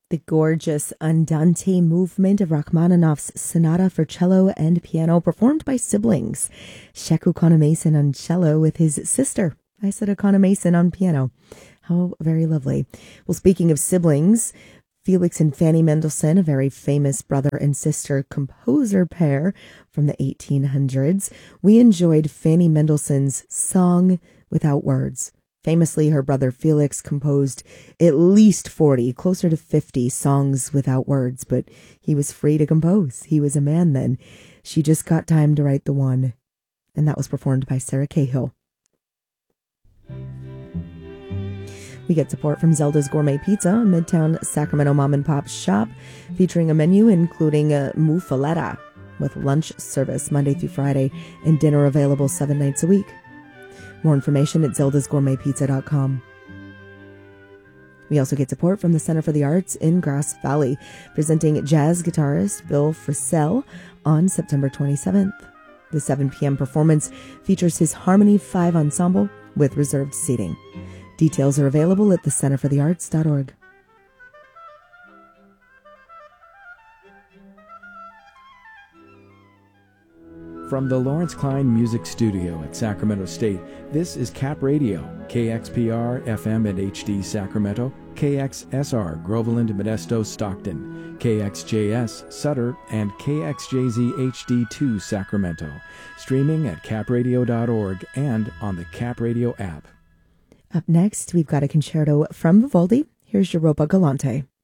The gorgeous Andante movement of Rachmaninoff's Sonata for Cello and Piano, performed by siblings. Sheku Kanneh-Mason on cello with his sister, Aissata Kanneh-Mason, on piano. How very lovely. Well, speaking of siblings, Felix and Fanny Mendelssohn, a very famous brother and sister composer pair from the 1800s. We enjoyed Fanny Mendelssohn's Song Without Words. Famously, her brother Felix composed at least 40, closer to 50 songs without words, but he was free to compose. He was a man then. She just got time to write the one, and that was performed by Sarah Cahill. We get support from Zelda's Gourmet Pizza, a Midtown Sacramento mom and pop shop, featuring a menu including a muffaletta with lunch service Monday through Friday and dinner available 7 nights a week. More information at zeldasgourmetpizza.com. We also get support from the Center for the Arts in Grass Valley, presenting jazz guitarist Bill Frisell on September 27th. The 7 p.m. performance features his Harmony 5 ensemble with reserved seating. Details are available at thecenterforthearts.org. From the Lawrence Klein Music Studio at Sacramento State, this is Cap Radio, KXPR FM and HD Sacramento, KXSR Groveland, Modesto, Stockton, KXJS Sutter, and KXJZ HD2 Sacramento. Streaming at capradio.org and on the Cap Radio app. Up next, we've got a concerto from Vivaldi. Here's Europa Galante.